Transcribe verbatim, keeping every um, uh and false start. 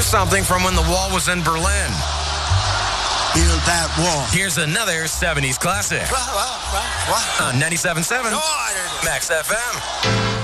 something from when the wall was in Berlin. Build that wall. Here's another seventies classic What? What? What? on ninety-seven point seven No, I didn't. Max F M.